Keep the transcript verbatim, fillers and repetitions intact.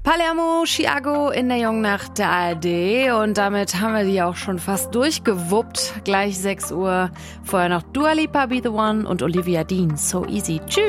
Palermo, Chiago in der Jungnacht der A R D. Und damit haben wir die auch schon fast durchgewuppt. Gleich sechs Uhr. Vorher noch Dua Lipa, Be The One und Olivia Dean, So Easy. Tschüss.